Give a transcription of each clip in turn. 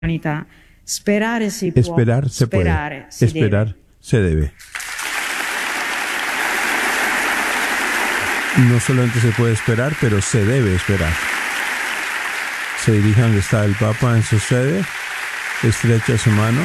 l'umanità. Sperare si può, Esperar se puede, sperare si esperar deve. se debe. No solamente se puede esperar, pero se debe esperar. Se dirige a donde está el Papa en su sede, estrecha su mano.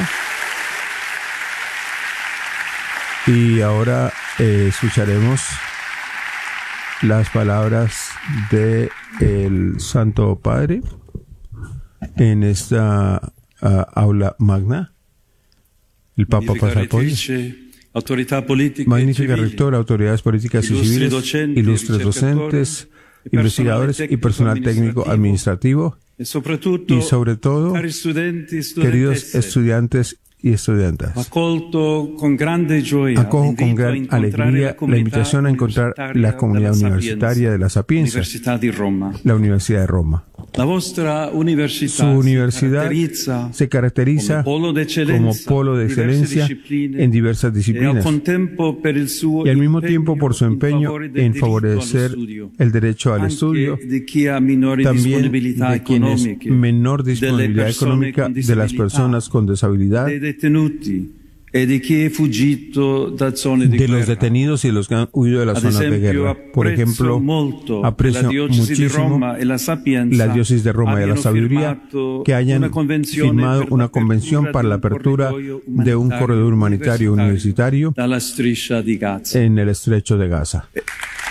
Y ahora escucharemos las palabras de el Santo Padre en esta aula magna. El Papa pasa al podio. Magnífica rectora, autoridades políticas y civiles, ilustres docentes, investigadores y personal técnico administrativo, y sobre todo, queridos estudiantes y estudiantas. Acojo con gran alegría la invitación a encontrar la comunidad universitaria de la Sapienza, la Universidad de Roma. Su universidad se caracteriza como polo de excelencia en diversas disciplinas y al mismo tiempo por su empeño en favorecer el derecho al estudio, también de quienes menor disponibilidad económica, de las personas con disabilidad, de los detenidos y los que han huido de las zonas de guerra. Por ejemplo, aprecio muchísimo la diócesis de Roma y la sabiduría que hayan firmado una convención para la apertura de un corredor humanitario universitario en el estrecho de Gaza.